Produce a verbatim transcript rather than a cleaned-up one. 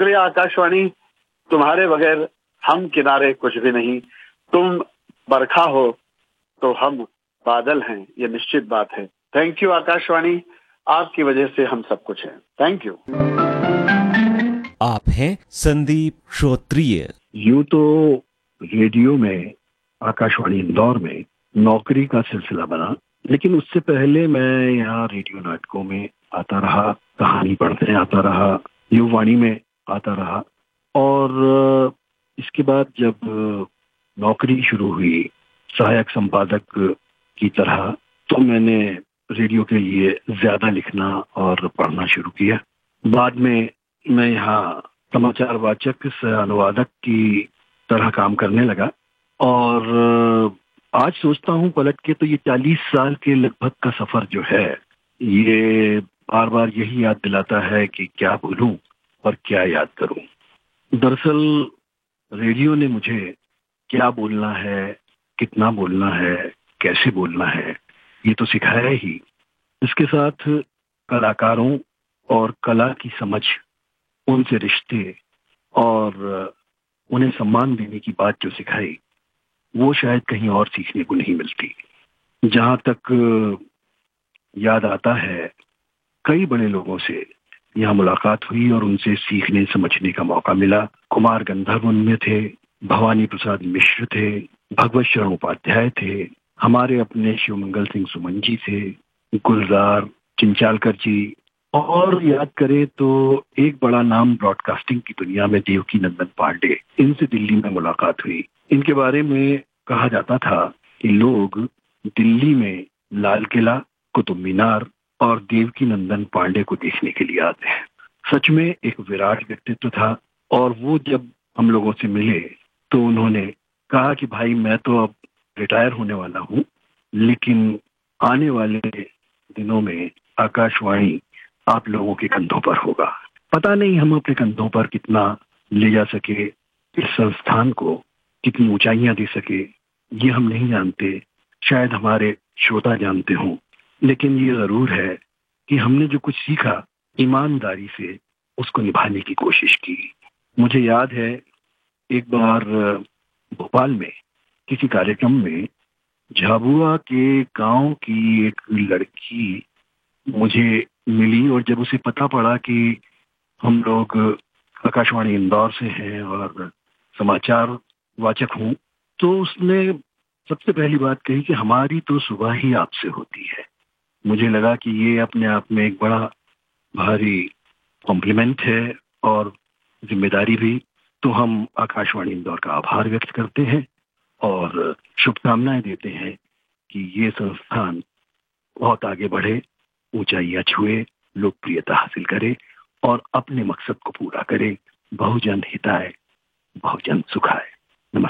शुक्रिया आकाशवाणी, तुम्हारे बगैर हम किनारे कुछ भी नहीं। तुम बरखा हो तो हम बादल हैं, ये निश्चित बात है। थैंक यू आकाशवाणी, आपकी वजह से हम सब कुछ हैं। Thank you. आप हैं संदीप श्रोत्रिय। यूं तो रेडियो में, आकाशवाणी इंदौर में नौकरी का सिलसिला बना, लेकिन उससे पहले मैं यहाँ रेडियो नाटकों में आता रहा, कहानी पढ़ने आता रहा, युवाणी में आता रहा, और इसके बाद जब नौकरी शुरू हुई सहायक संपादक की तरह, तो मैंने रेडियो के लिए ज्यादा लिखना और पढ़ना शुरू किया। बाद में मैं यहाँ समाचार वाचक से अनुवादक की तरह काम करने लगा, और आज सोचता हूँ पलट के तो ये चालीस साल के लगभग का सफर जो है, ये बार बार यही याद दिलाता है कि क्या भूलूं और क्या याद करूं। दरअसल रेडियो ने मुझे क्या बोलना है, कितना बोलना है, कैसे बोलना है, ये तो सिखाया ही। इसके साथ कलाकारों और कला की समझ, उनसे रिश्ते और उन्हें सम्मान देने की बात जो सिखाई, वो शायद कहीं और सीखने को नहीं मिलती। जहाँ तक याद आता है, कई बड़े लोगों से यहाँ मुलाकात हुई और उनसे सीखने समझने का मौका मिला। कुमार गंधर्व उनमें थे, भवानी प्रसाद मिश्र थे, भगवत शरण उपाध्याय थे, हमारे अपने शिवमंगल सिंह सुमन जी थे, गुलजार चिंचालकर जी, और याद करें तो एक बड़ा नाम ब्रॉडकास्टिंग की दुनिया में देवकी नंदन पांडे, इनसे दिल्ली में मुलाकात हुई। इनके बारे में कहा जाता था कि लोग दिल्ली में लाल किला, कुतुब मीनार और देवकी नंदन पांडे को देखने के लिए आते हैं। सच में एक विराट व्यक्तित्व था, और वो जब हम लोगों से मिले तो उन्होंने कहा कि भाई मैं तो अब रिटायर होने वाला हूँ, लेकिन आने वाले दिनों में आकाशवाणी आप लोगों के कंधों पर होगा। पता नहीं हम अपने कंधों पर कितना ले जा सके, इस संस्थान को कितनी ऊंचाइयां दे सके, ये हम नहीं जानते, शायद हमारे श्रोता जानते हों, लेकिन ये जरूर है कि हमने जो कुछ सीखा, ईमानदारी से उसको निभाने की कोशिश की। मुझे याद है एक बार भोपाल में किसी कार्यक्रम में झाबुआ के गांव की एक लड़की मुझे मिली, और जब उसे पता पड़ा कि हम लोग आकाशवाणी इंदौर से हैं और समाचार वाचक हूँ, तो उसने सबसे पहली बात कही कि हमारी तो सुबह ही आपसे होती है। मुझे लगा कि ये अपने आप में एक बड़ा भारी कॉम्प्लीमेंट है और जिम्मेदारी भी। तो हम आकाशवाणी इंदौर का आभार व्यक्त करते हैं और शुभकामनाएं देते हैं कि ये संस्थान बहुत आगे बढ़े, ऊंचाइयां छुए, लोकप्रियता हासिल करे और अपने मकसद को पूरा करे। बहुजन हिताय, बहुजन सुखाय।